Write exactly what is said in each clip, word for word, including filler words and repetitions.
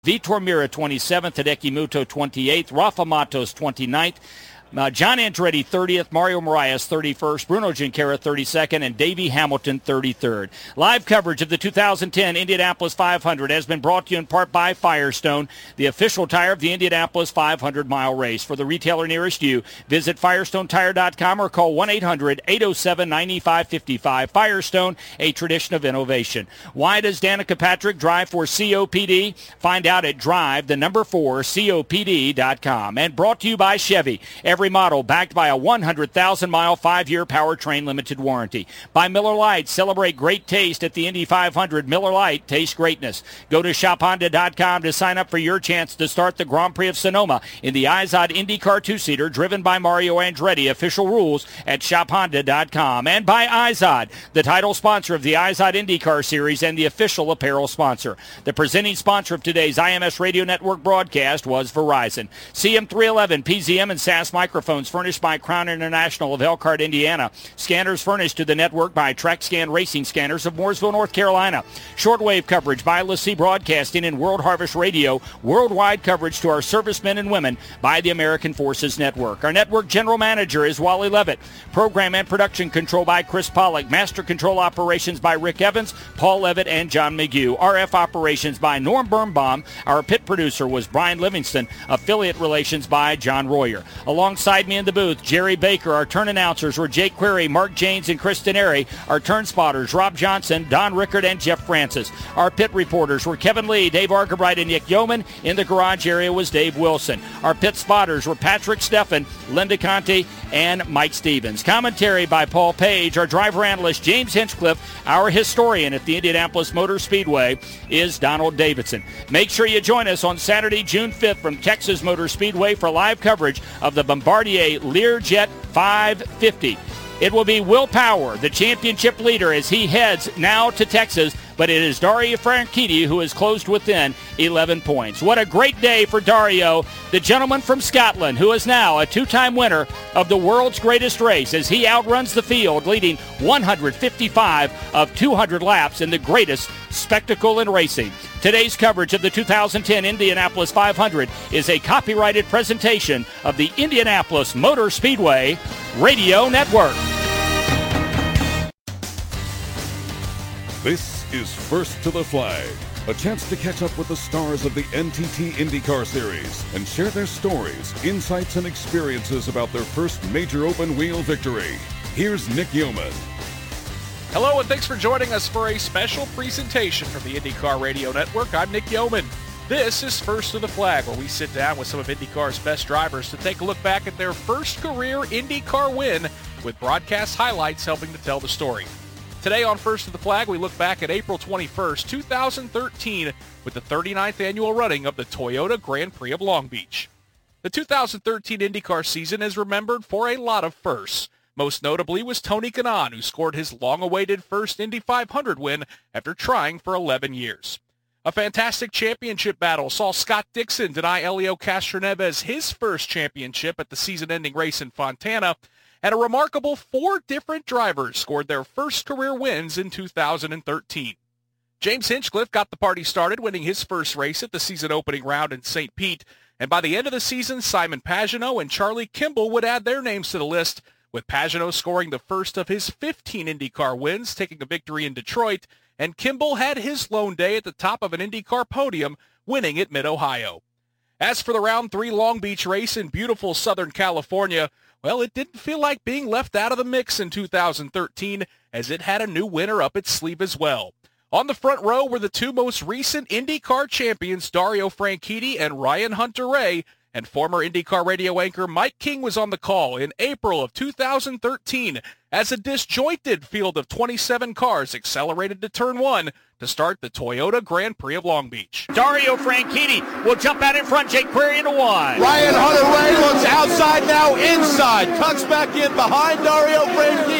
Vitor Mira twenty-seventh, Hideki Muto twenty-eighth, Rafa Matos twenty-ninth, Uh, John Andretti thirtieth, Mario Moraes thirty-first, Bruno Junqueira thirty-second, and Davey Hamilton thirty-third. Live coverage of the two thousand ten Indianapolis five hundred has been brought to you in part by Firestone, the official tire of the Indianapolis five hundred mile race. For the retailer nearest you, visit firestone tire dot com or call one eight hundred eight oh seven nine five five five. Firestone, a tradition of innovation. Why does Danica Patrick drive for C O P D? Find out at drive, the number four, C O P D dot com. And brought to you by Chevy. Every model backed by a one hundred thousand mile five-year powertrain limited warranty. By Miller Lite, celebrate great taste at the Indy five hundred. Miller Lite, taste greatness. Go to shop honda dot com to sign up for your chance to start the Grand Prix of Sonoma in the Izod IndyCar two-seater driven by Mario Andretti. Official rules at shop honda dot com. And by Izod, the title sponsor of the Izod IndyCar Series and the official apparel sponsor. The presenting sponsor of today's I M S Radio Network broadcast was Verizon. C M three eleven, P Z M, and S A S Microphones furnished by Crown International of Elkhart, Indiana. Scanners furnished to the network by TrackScan Racing Scanners of Mooresville, North Carolina. Shortwave coverage by LaCie Broadcasting and World Harvest Radio. Worldwide coverage to our servicemen and women by the American Forces Network. Our network general manager is Wally Levitt. Program and production control by Chris Pollock. Master control operations by Rick Evans, Paul Levitt, and John McGew. R F operations by Norm Birnbaum. Our pit producer was Brian Livingston. Affiliate relations by John Royer. Alongside me in the booth, Jerry Baker. Our turn announcers were Jake Query, Mark Janes, and Kristen Airy. Our turn spotters, Rob Johnson, Don Rickard, and Jeff Francis. Our pit reporters were Kevin Lee, Dave Argabright, and Nick Yeoman. In the garage area was Dave Wilson. Our pit spotters were Patrick Steffen, Linda Conte, and Mike Stevens. Commentary by Paul Page. Our driver analyst, James Hinchcliffe. Our historian at the Indianapolis Motor Speedway is Donald Davidson. Make sure you join us on Saturday, June fifth from Texas Motor Speedway for live coverage of the Bombardier Learjet five fifty. It will be Will Power, the championship leader, as he heads now to Texas, but it is Dario Franchitti who is closed within eleven points. What a great day for Dario, the gentleman from Scotland, who is now a two-time winner of the world's greatest race, as he outruns the field, leading one hundred fifty-five of two hundred laps in the greatest spectacle in racing. Today's coverage of the two thousand ten Indianapolis five hundred is a copyrighted presentation of the Indianapolis Motor Speedway Radio Network. This is First to the Flag, a chance to catch up with the stars of the N T T IndyCar Series and share their stories, insights, and experiences about their first major open-wheel victory. Here's Nick Yeoman. Hello, and thanks for joining us for a special presentation from the IndyCar Radio Network. I'm Nick Yeoman. This is First to the Flag, where we sit down with some of IndyCar's best drivers to take a look back at their first career IndyCar win, with broadcast highlights helping to tell the story. Today on First to the Flag, we look back at April twenty-first, two thousand thirteen, with the thirty-ninth annual running of the Toyota Grand Prix of Long Beach. The two thousand thirteen IndyCar season is remembered for a lot of firsts. Most notably was Tony Kanaan, who scored his long-awaited first Indy five hundred win after trying for eleven years. A fantastic championship battle saw Scott Dixon deny Helio Castroneves his first championship at the season-ending race in Fontana, and a remarkable four different drivers scored their first career wins in two thousand thirteen. James Hinchcliffe got the party started, winning his first race at the season-opening round in Saint Pete, and by the end of the season, Simon Pagenaud and Charlie Kimball would add their names to the list, with Pagenaud scoring the first of his fifteen IndyCar wins, taking a victory in Detroit, and Kimball had his lone day at the top of an IndyCar podium, winning at Mid-Ohio. As for the Round three Long Beach race in beautiful Southern California, well, it didn't feel like being left out of the mix in two thousand thirteen, as it had a new winner up its sleeve as well. On the front row were the two most recent IndyCar champions, Dario Franchitti and Ryan Hunter-Reay, and former IndyCar radio anchor Mike King was on the call in April of two thousand thirteen as a disjointed field of twenty-seven cars accelerated to turn one to start the Toyota Grand Prix of Long Beach. Dario Franchitti will jump out in front. Jake Query into one. Ryan Hunter-Reay looks outside, now inside. Tucks back in behind Dario Franchitti.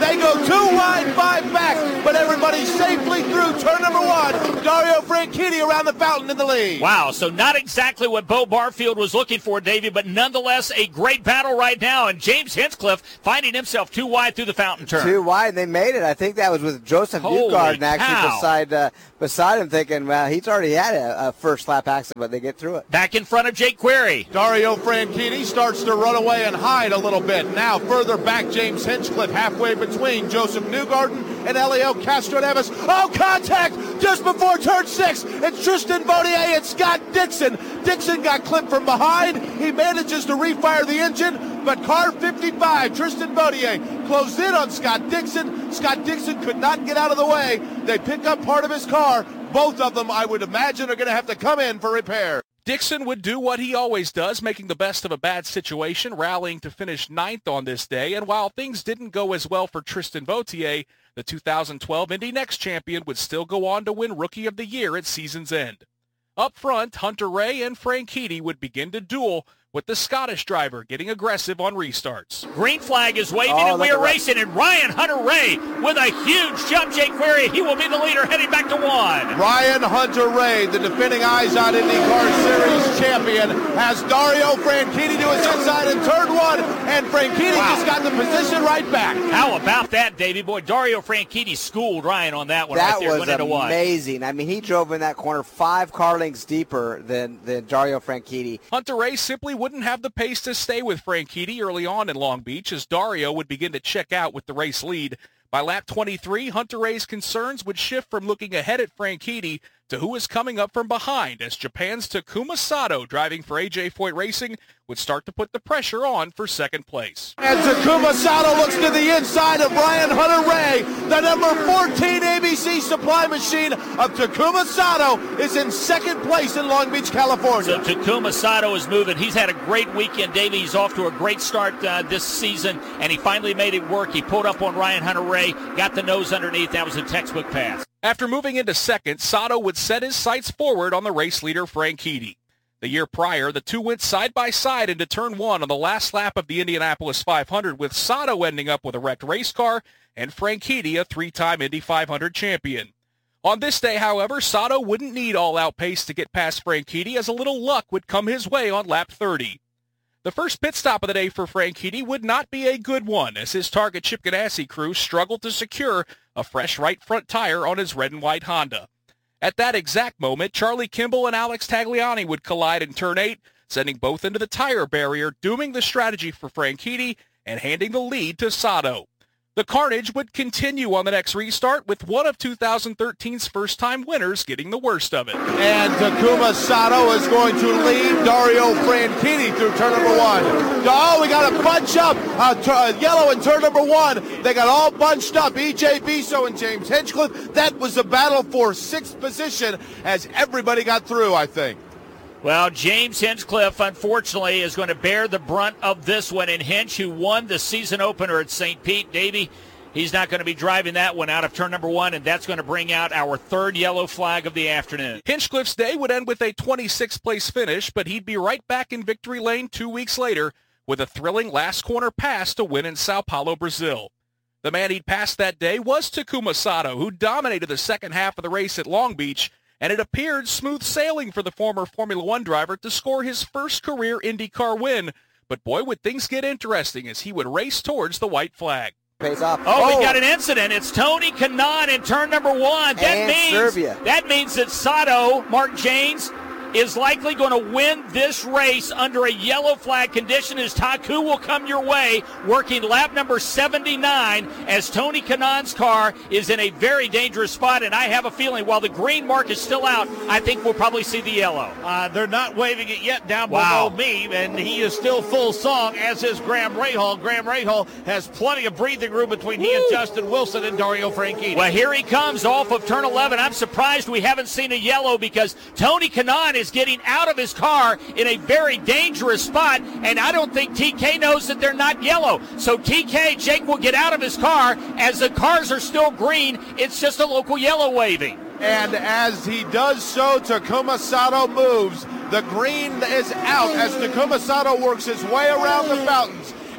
They go two wide, five back, but everybody safely through turn number one. Dario Franchitti around the fountain in the lead. Wow, so not exactly what Bo Barfield was looking for, Davey, but nonetheless a great battle right now. And James Hinchcliffe finding himself too wide through the fountain turn. Too wide, and they made it. I think that was with Joseph Newgarden actually beside uh, beside him, thinking, well, he's already had a, a first lap accident, but they get through it. Back in front of Jake Query. Dario Franchitti starts to run away and hide a little bit. Now further back, James Hinchcliffe halfway between Joseph Newgarden and Elio Castroneves. Oh, contact just before turn six. It's Tristan Vautier and Scott Dixon. Dixon got clipped from behind. He manages to refire the engine, but car fifty-five, Tristan Vautier, closed in on Scott Dixon. Scott Dixon could not get out of the way. They pick up part of his car. Both of them, I would imagine, are going to have to come in for repair. Dixon would do what he always does, making the best of a bad situation, rallying to finish ninth on this day. And while things didn't go as well for Tristan Vautier, the two thousand twelve Indy Next champion would still go on to win Rookie of the Year at season's end. Up front, Hunter Ray and Franchitti would begin to duel, with the Scottish driver getting aggressive on restarts. Green flag is waving, oh, and we are right. racing, and Ryan Hunter-Reay with a huge jump. Jake Query, he will be the leader heading back to one. Ryan Hunter-Reay, the defending IZOD IndyCar Series champion, has Dario Franchitti to his inside in turn one, and Franchitti wow. just got the position right back. How about that, Davey boy? Dario Franchitti schooled Ryan on that one that right there. That was amazing. I mean, he drove in that corner five car lengths deeper than, than Dario Franchitti. Hunter-Reay simply wouldn't have the pace to stay with Franchitti early on in Long Beach, as Dario would begin to check out with the race lead. By lap twenty-three, Hunter-Reay's concerns would shift from looking ahead at Franchitti to who is coming up from behind, as Japan's Takuma Sato, driving for A J Foyt Racing, would start to put the pressure on for second place. And Takuma Sato looks to the inside of Ryan Hunter-Reay. The number fourteen A B C supply machine of Takuma Sato is in second place in Long Beach, California. So Takuma Sato is moving. He's had a great weekend, Davey. He's off to a great start uh, this season, and he finally made it work. He pulled up on Ryan Hunter-Reay, got the nose underneath. That was a textbook pass. After moving into second, Sato would set his sights forward on the race leader, Franchitti. The year prior, the two went side by side into turn one on the last lap of the Indianapolis five hundred, with Sato ending up with a wrecked race car and Franchitti a three-time Indy five hundred champion. On this day, however, Sato wouldn't need all-out pace to get past Franchitti, as a little luck would come his way on lap thirty. The first pit stop of the day for Franchitti would not be a good one, as his Target Chip Ganassi crew struggled to secure a fresh right front tire on his red and white Honda. At that exact moment, Charlie Kimball and Alex Tagliani would collide in turn eight, sending both into the tire barrier, dooming the strategy for Franchitti and handing the lead to Sato. The carnage would continue on the next restart, with one of two thousand thirteen's first-time winners getting the worst of it. And Takuma Sato is going to lead Dario Franchitti through turn number one. Oh, we got a bunch up. Uh, t- uh, yellow in turn number one. They got all bunched up. E J Biso and James Hinchcliffe. That was a battle for sixth position as everybody got through, I think. Well, James Hinchcliffe, unfortunately, is going to bear the brunt of this one. And Hinch, who won the season opener at Saint Pete, Davey, he's not going to be driving that one out of turn number one, and that's going to bring out our third yellow flag of the afternoon. Hinchcliffe's day would end with a twenty-sixth place finish, but he'd be right back in victory lane two weeks later with a thrilling last corner pass to win in Sao Paulo, Brazil. The man he'd passed that day was Takuma Sato, who dominated the second half of the race at Long Beach, and it appeared smooth sailing for the former Formula One driver to score his first career IndyCar win. But boy, would things get interesting as he would race towards the white flag. Pays off. Oh, oh, we got an incident. It's Tony Kanaan in turn number one. That and means Serbia. That means that Sato, Mark Janes, is likely going to win this race under a yellow flag condition, as Taku will come your way, working lap number seventy-nine, as Tony Kanaan's car is in a very dangerous spot, and I have a feeling while the green mark is still out, I think we'll probably see the yellow. Uh, they're not waving it yet down wow. below me, and he is still full song, as is Graham Rahal. Graham Rahal has plenty of breathing room between Woo. he and Justin Wilson and Dario Franchitti. Well, here he comes off of turn eleven. I'm surprised we haven't seen a yellow, because Tony Kanaan is getting out of his car in a very dangerous spot, and I don't think T K knows that they're not yellow. So T K, Jake, will get out of his car as the cars are still green. It's just a local yellow waving. And as he does so, Takuma Sato moves. The green is out as Takuma Sato works his way around the fountains.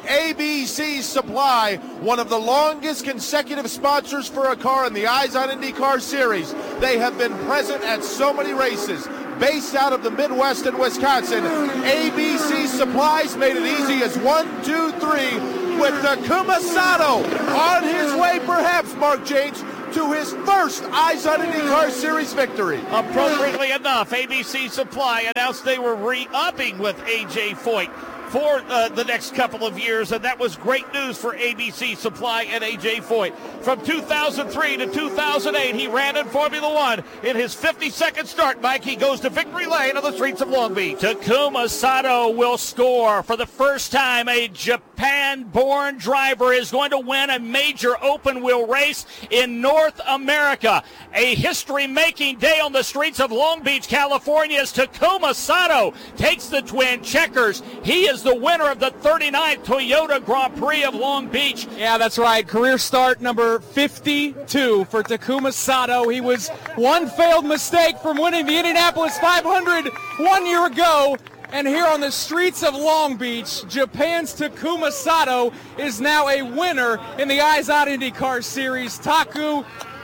A B C Supply, one of the longest consecutive sponsors for a car in the Eyes on IndyCar series. They have been present at so many races. Based out of the Midwest and Wisconsin, A B C Supplies made it easy as one, two, three, with Takuma Sato on his way, perhaps, Mark James, to his first Eyes on IndyCar Series victory. Appropriately enough, A B C Supply announced they were re-upping with A J Foyt for uh, the next couple of years, and that was great news for A B C Supply and A J Foyt. From two thousand three to two thousand eight, he ran in Formula One. In his fifty-second start, Mike, he goes to victory lane on the streets of Long Beach. Takuma Sato will score. For the first time, a Japan-born driver is going to win a major open-wheel race in North America. A history-making day on the streets of Long Beach, California, as Takuma Sato takes the twin checkers. He is the winner of the thirty-ninth Toyota Grand Prix of Long Beach. Yeah, that's right. Career start number fifty-two for Takuma Sato. He was one failed mistake from winning the Indianapolis five hundred one year ago. And here on the streets of Long Beach, Japan's Takuma Sato is now a winner in the Eyes on IndyCar Series. Taku,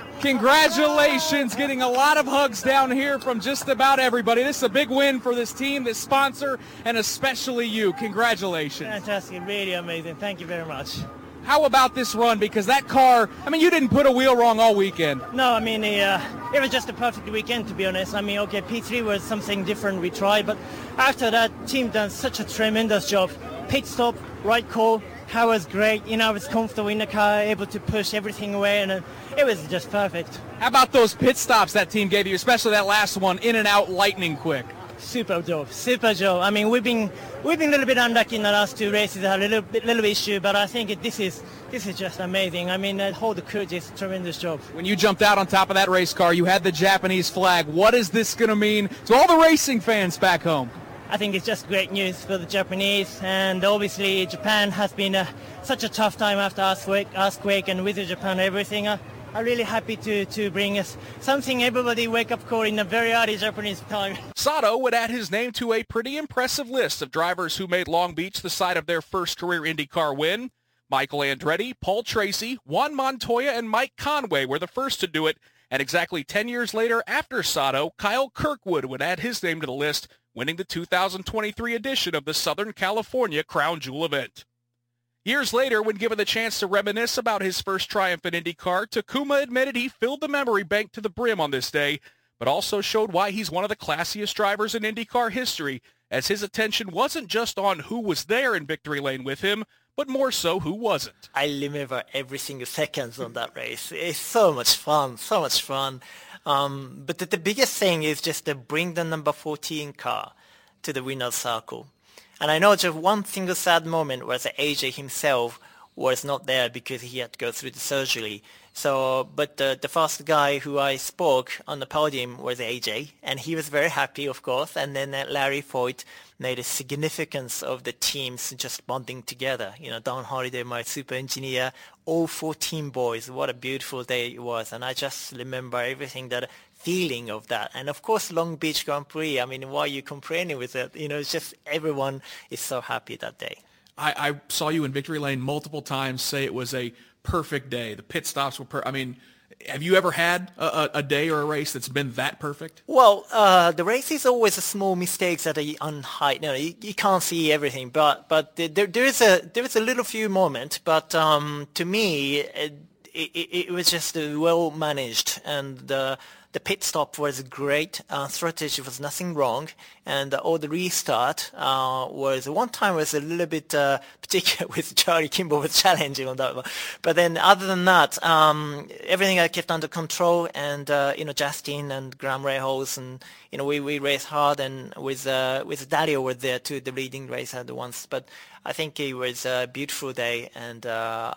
congratulations, getting a lot of hugs down here from just about everybody. This is a big win for this team, this sponsor, and especially you. Congratulations. Fantastic, really amazing. Thank you very much. How about this run? Because that car, I mean, you didn't put a wheel wrong all weekend. No, I mean, uh, it was just a perfect weekend, to be honest. I mean, okay, P three was something different we tried, but after that, team done such a tremendous job. Pit stop, right call, car was great. You know, I was comfortable in the car, able to push everything away, and uh, it was just perfect. How about those pit stops that team gave you, especially that last one, in and out lightning quick? Super job, super job. I mean, we've been we've been a little bit unlucky in the last two races, had a little bit little issue, but I think it, this is this is just amazing. I mean, the whole crew did a tremendous job. When you jumped out on top of that race car, you had the Japanese flag. What is this going to mean to all the racing fans back home? I think it's just great news for the Japanese, and obviously Japan has been a, such a tough time after earthquake, earthquake and with Japan everything. Uh, I'm really happy to, to bring us something everybody wake up call in a very early Japanese time. Sato would add his name to a pretty impressive list of drivers who made Long Beach the site of their first career IndyCar win. Michael Andretti, Paul Tracy, Juan Montoya, and Mike Conway were the first to do it. And exactly ten years later, after Sato, Kyle Kirkwood would add his name to the list, winning the two thousand twenty-three edition of the Southern California Crown Jewel event. Years later, when given the chance to reminisce about his first triumph in IndyCar, Takuma admitted he filled the memory bank to the brim on this day, but also showed why he's one of the classiest drivers in IndyCar history, as his attention wasn't just on who was there in victory lane with him, but more so who wasn't. I remember every single second on that race. It's so much fun, so much fun. Um, but the, the biggest thing is just to bring the number fourteen car to the winner's circle. And I know just one single sad moment was that A J himself was not there because he had to go through the surgery. So, but the, the first guy who I spoke on the podium was A J, and he was very happy, of course. And then uh, Larry Foyt made a significance of the teams just bonding together. You know, Don Holiday, my super engineer, all fourteen boys. What a beautiful day it was. And I just remember everything that feeling of that. And of course, Long Beach Grand Prix, I mean, why are you complaining with it? You know, it's just everyone is so happy that day. I, I saw you in victory lane multiple times say it was a perfect day. The pit stops were per- I mean, have you ever had a, a, a day or a race that's been that perfect? Well, uh, the race is always a small mistakes that are unhide. No, you, you can't see everything, but but there there is a there is a little few moment. But um, to me, it, it, it was just uh, well managed, and uh, the pit stop was great. Uh, strategy was nothing wrong, and uh, all the restart uh, was one time was a little bit uh, particular with Charlie Kimball was challenging on that one. But then other than that, um, everything I kept under control, and uh, you know Justin and Graham Rahals, and you know we, we raced hard, and with uh, with Dario was there too, the leading racer at once. But I think it was a beautiful day, and uh,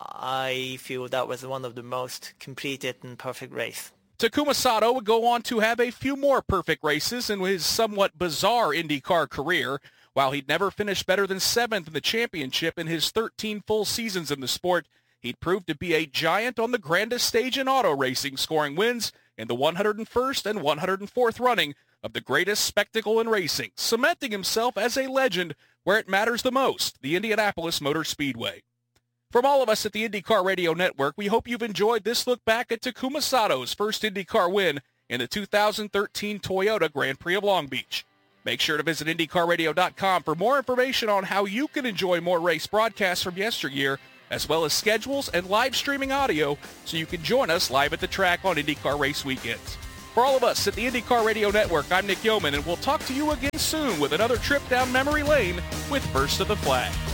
I feel that was one of the most completed and perfect race. Takuma Sato would go on to have a few more perfect races in his somewhat bizarre IndyCar career. While he'd never finished better than seventh in the championship in his thirteen full seasons in the sport, he'd proved to be a giant on the grandest stage in auto racing, scoring wins in the one hundred first and one hundred fourth running of the greatest spectacle in racing, cementing himself as a legend where it matters the most, the Indianapolis Motor Speedway. From all of us at the IndyCar Radio Network, we hope you've enjoyed this look back at Takuma Sato's first IndyCar win in the two thousand thirteen Toyota Grand Prix of Long Beach. Make sure to visit IndyCar Radio dot com for more information on how you can enjoy more race broadcasts from yesteryear, as well as schedules and live streaming audio, so you can join us live at the track on IndyCar race weekends. For all of us at the IndyCar Radio Network, I'm Nick Yeoman, and we'll talk to you again soon with another trip down memory lane with First of the Flag.